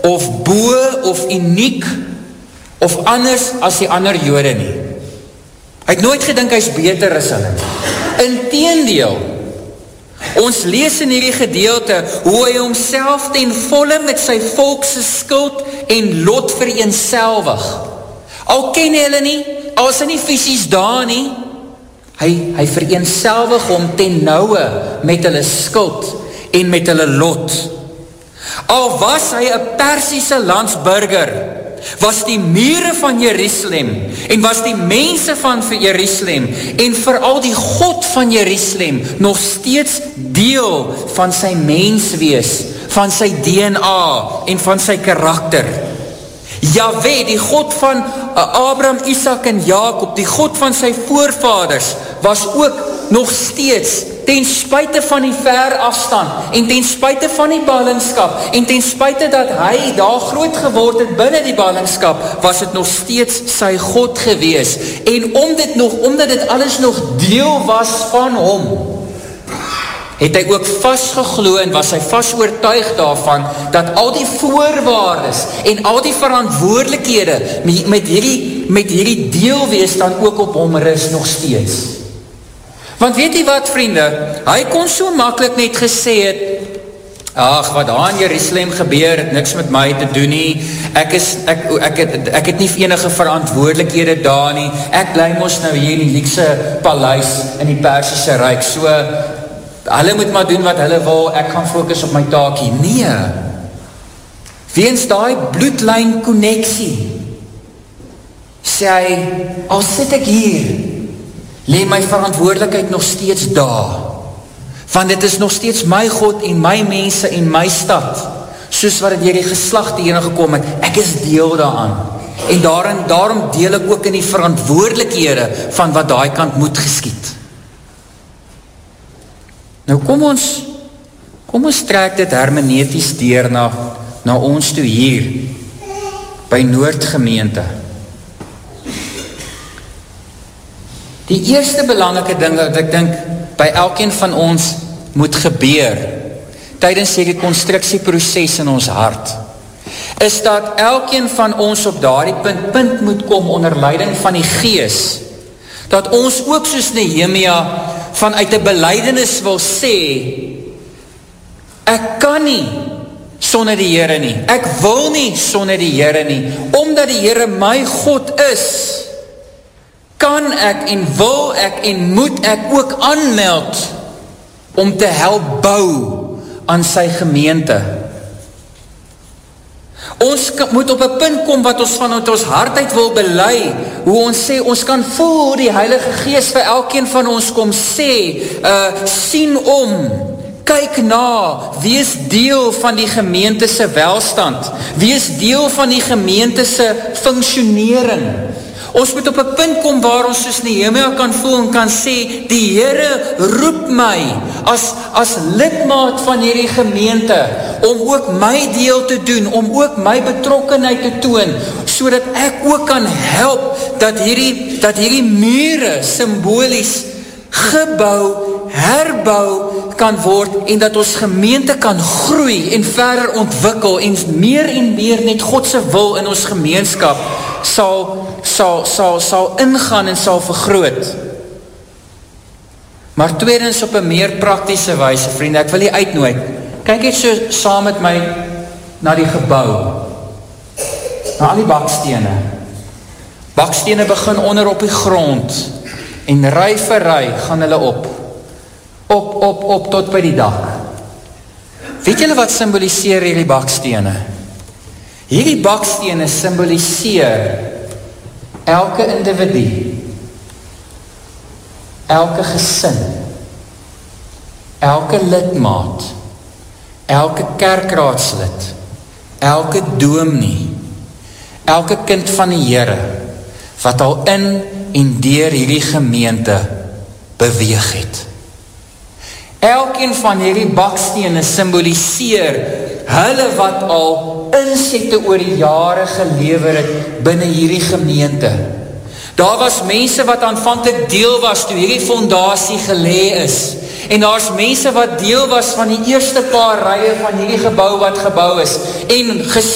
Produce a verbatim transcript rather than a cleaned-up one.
of bo of uniek of anders as die ander Jode nie. Hy het nooit gedink hy is beter as hulle. Inteendeel, ons lees in hierdie gedeelte hoe hy homself ten volle met sy volk se skuld en lot vereenselwig. Al ken hulle nie, al is hy nie fisies daar nie, hy, hy vereenselwig hom ten noue met hulle skuld en met hulle lot. Al was hy 'n Persiese landsburger, was die mure van Jerusalem en was die mense van Jerusalem en veral die God van Jerusalem nog steeds deel van sy menswees, van sy D N A en van sy karakter. Jahwe, die God van Abraham, Isak en Jakob, die God van sy voorvaders, was ook nog steeds ten spyte van die ver afstand en ten spyte van die ballingskap en ten spyte dat hy daar groot geword het binne die ballingskap, was het nog steeds sy God gewees. En om dit nog, omdat dit alles nog deel was van hom, het hy ook vastgeglo en was hy vast oortuig daarvan, dat al die voorwaardes en al die verantwoordelikhede met hierdie, met hierdie deelwees dan ook op hom rus nog steeds. Want weet jy wat, vriende, hy kon so maklik net gesê het, ag, wat daar in Jerusalem gebeur, het niks met my te doen nie, ek, is, ek, ek, het, ek het nie enige verantwoordelikhede daar nie, ek bly mos nou hier in die luukse paleis in die Persiese Ryk, so, hulle moet maar doen wat hulle wil, ek gaan fokus op my taakie. Nee, weens daai bloedlyn konneksie, sê hy, al sit ek hier, lê my verantwoordelikheid nog steeds daar, want dit is nog steeds my God en my mense en my stad, soos wat het hier die geslagte heen gekom het, ek is deel daaraan, en daarin, daarom deel ek ook in die verantwoordelikhede van wat daai kant moet geskied. Nou kom ons, kom ons trek dit hermeneties deur na, na ons toe hier, by Noordgemeente. Die eerste belangrike ding wat ek dink by elkeen van ons moet gebeur tydens hierdie konstruksieproses in ons hart, is dat elkeen van ons op daardie punt, punt moet kom onder leiding van die Gees, dat ons ook soos Nehemia vanuit 'n belydenis wil sê, ek kan nie sonder die Here nie, ek wil nie sonder die Here nie, omdat die Here my God is, kan ek en wil ek en moet ek ook aanmeld om te help bou aan sy gemeente. Ons moet op 'n punt kom wat ons vanuit ons hart uit wil bely, hoe ons sê, ons kan voel hoe die Heilige Gees vir elkeen van ons kom sê, uh, sien om, kyk na, wees deel van die gemeente se welstand, wees deel van die gemeente se funksionering. Ons moet op 'n punt kom waar ons soos Nehemia kan voel en kan sê, die Here roep my as, as lidmaat van hierdie gemeente, om ook my deel te doen, om ook my betrokkenheid te toon, so dat ek ook kan help, dat hierdie, dat hierdie mure symbolies gebou, herbou kan word, en dat ons gemeente kan groei en verder ontwikkel, en meer en meer net God se wil in ons gemeenskap sal, sal, sal, sal ingaan en sal vergroot. Maar tweedens op 'n meer praktiese wyse, vriende, ek wil jy uitnooi, kyk net so saam met my na die gebou, na al die bakstene. Bakstene begin onder op die grond, en ry vir ry gaan hulle op, op, op, op, tot by die dak. Weet julle wat symboliseer hierdie bakstene? Hierdie bakstene symboliseer elke individu, elke gesin, elke lidmaat, elke kerkraadslid, elke dominee, elke kind van die Here, wat al in en deur hierdie gemeente beweeg het. Elkeen van hierdie bakstene symboliseer hulle wat al insette oor die jare gelewer het binne hierdie gemeente. Daar was mense wat aanvanklik deel was toe hierdie fondasie gelê is. En daar's mense wat deel was van die eerste paar rye van hierdie gebou wat gebou is. En